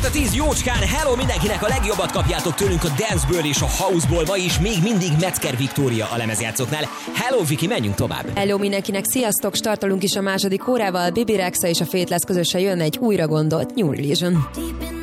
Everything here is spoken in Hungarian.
a 10 jócskán, hello mindenkinek, a legjobbat kapjátok tőlünk a danceből és a houseból, ma is még mindig Metzger Viktória a lemezjátszóknál. Hello Viki, menjünk tovább! Hello mindenkinek, sziasztok! Startolunk is a második órával, Bibi Rexa és a Faithless közösen jön egy újra gondolt New Religion.